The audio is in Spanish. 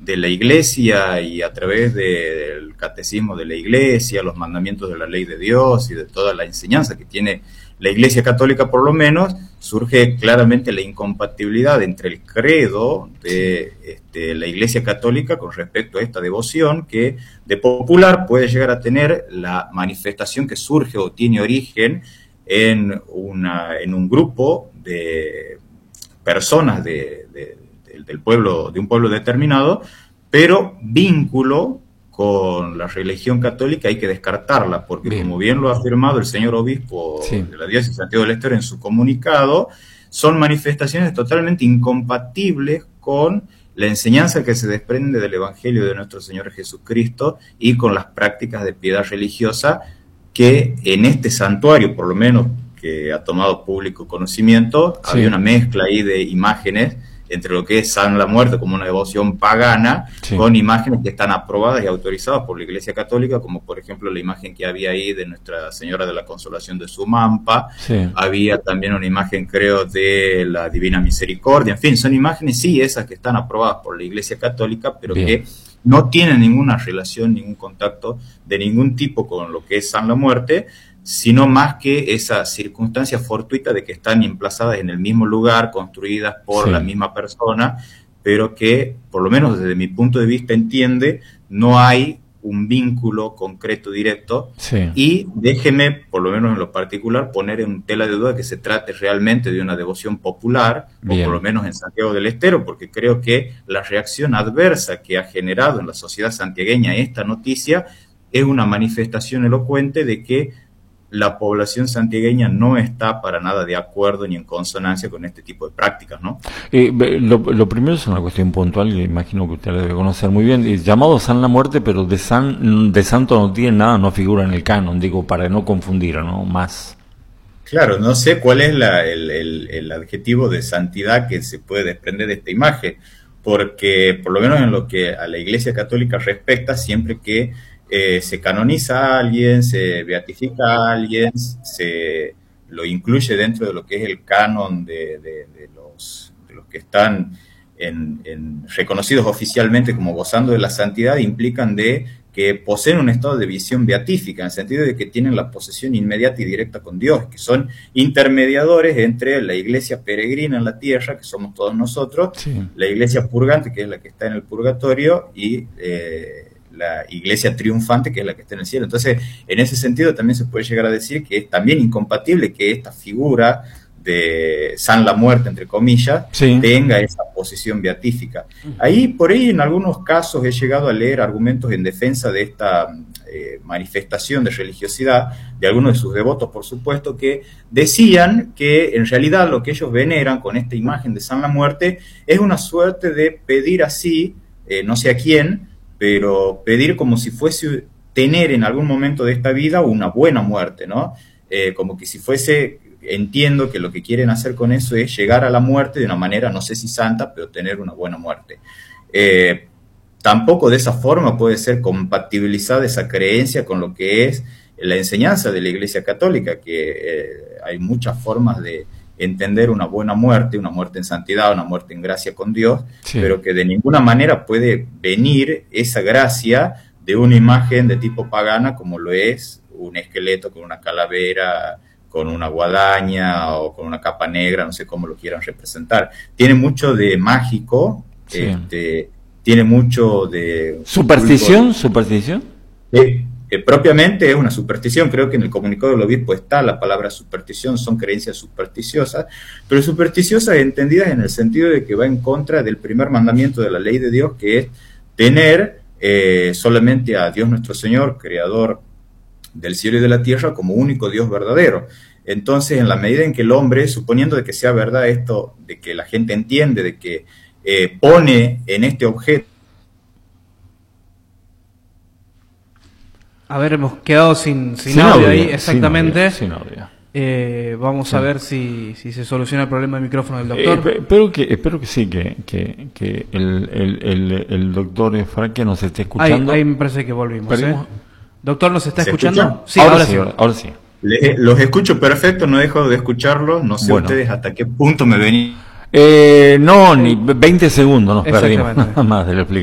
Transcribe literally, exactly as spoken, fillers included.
de la Iglesia y a través de, del catecismo de la Iglesia, los mandamientos de la ley de Dios y de toda la enseñanza que tiene la Iglesia Católica, por lo menos, surge claramente la incompatibilidad entre el credo de este, la Iglesia Católica con respecto a esta devoción, que de popular puede llegar a tener la manifestación que surge o tiene origen en, una, en un grupo de personas de, de, de, del pueblo, de un pueblo determinado, pero vínculo con la religión católica hay que descartarla, porque bien. Como bien lo ha afirmado el señor obispo sí. de la diócesis de Santiago del Estero en su comunicado, son manifestaciones totalmente incompatibles con la enseñanza que se desprende del Evangelio de nuestro Señor Jesucristo y con las prácticas de piedad religiosa que en este santuario, por lo menos que ha tomado público conocimiento, sí. había una mezcla ahí de imágenes entre lo que es San la Muerte como una devoción pagana, sí. con imágenes que están aprobadas y autorizadas por la Iglesia Católica, como por ejemplo la imagen que había ahí de Nuestra Señora de la Consolación de Sumampa, sí. había también una imagen, creo, de la Divina Misericordia, en fin, son imágenes, sí, esas que están aprobadas por la Iglesia Católica, pero bien. que no tienen ninguna relación, ningún contacto de ningún tipo con lo que es San la Muerte, sino más que esa circunstancia fortuita de que están emplazadas en el mismo lugar, construidas por sí. la misma persona, pero que, por lo menos desde mi punto de vista, entiende, no hay un vínculo concreto directo, sí. y déjeme, por lo menos en lo particular, poner en tela de duda que se trate realmente de una devoción popular, bien. o por lo menos en Santiago del Estero, porque creo que la reacción adversa que ha generado en la sociedad santiagueña esta noticia es una manifestación elocuente de que la población santiagueña no está para nada de acuerdo ni en consonancia con este tipo de prácticas, ¿no? Eh, lo, lo primero es una cuestión puntual, y imagino que usted la debe conocer muy bien, es llamado San la Muerte, pero de san de santo no tiene nada, no figura en el canon, digo, para no confundir, ¿no? Más. Claro, no sé cuál es la, el, el, el adjetivo de santidad que se puede desprender de esta imagen, porque por lo menos en lo que a la Iglesia Católica respecta, siempre que Eh, se canoniza a alguien, se beatifica a alguien, se lo incluye dentro de lo que es el canon de, de, de, los, de los que están en, en, reconocidos oficialmente como gozando de la santidad, implican de que poseen un estado de visión beatífica, en el sentido de que tienen la posesión inmediata y directa con Dios, que son intermediadores entre la iglesia peregrina en la tierra, que somos todos nosotros, sí. la iglesia purgante, que es la que está en el purgatorio, y eh, la iglesia triunfante, que es la que está en el cielo. Entonces, en ese sentido también se puede llegar a decir que es también incompatible que esta figura de San la Muerte, entre comillas, sí. tenga esa posición beatífica. Ahí, por ahí, en algunos casos he llegado a leer argumentos en defensa de esta eh, manifestación de religiosidad de algunos de sus devotos, por supuesto, que decían que en realidad lo que ellos veneran con esta imagen de San la Muerte es una suerte de pedir así, eh, no sé a quién, pero pedir como si fuese tener en algún momento de esta vida una buena muerte, ¿no? Eh, como que si fuese, entiendo que lo que quieren hacer con eso es llegar a la muerte de una manera, no sé si santa, pero tener una buena muerte. Eh, tampoco de esa forma puede ser compatibilizada esa creencia con lo que es la enseñanza de la Iglesia Católica, que eh, hay muchas formas de entender una buena muerte, una muerte en santidad, una muerte en gracia con Dios, sí. pero que de ninguna manera puede venir esa gracia de una imagen de tipo pagana como lo es un esqueleto con una calavera, con una guadaña o con una capa negra, no sé cómo lo quieran representar. Tiene mucho de mágico, sí. este, tiene mucho de... ¿Superstición? ¿Superstición? Sí. Que propiamente es una superstición, creo que en el comunicado del obispo está la palabra superstición, son creencias supersticiosas, pero supersticiosas entendidas en el sentido de que va en contra del primer mandamiento de la ley de Dios, que es tener eh, solamente a Dios nuestro Señor, creador del cielo y de la tierra, como único Dios verdadero. Entonces, en la medida en que el hombre, suponiendo de que sea verdad esto, de que la gente entiende, de que eh, pone en este objeto. A ver, hemos quedado sin, sin, sin audio, audio ahí, exactamente. Sin audio. Sin audio. Eh, vamos sí. a ver si, si se soluciona el problema del micrófono del doctor. Eh, espero que espero que sí, que, que, que el, el, el, el doctor Franque nos esté escuchando. Ahí, ahí me parece que volvimos. ¿eh? ¿Doctor, nos está escuchando? Escucha? Sí, ahora, ahora sí. sí. Ahora, ahora sí. Le, los escucho perfecto, no dejo de escucharlos. No sé bueno. ustedes hasta qué punto me venía. Eh, no, ni veinte segundos nos perdimos. Nada más de la explicación.